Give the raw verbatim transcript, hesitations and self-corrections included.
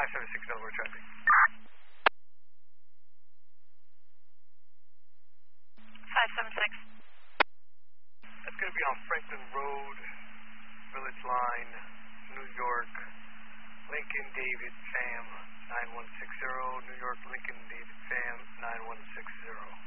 five seven six Delaware traffic. five seven six. That's going to be on Franklin Road, Village Line, New York, Lincoln David Fam nine one six zero, New York Lincoln David Fam nine one six zero.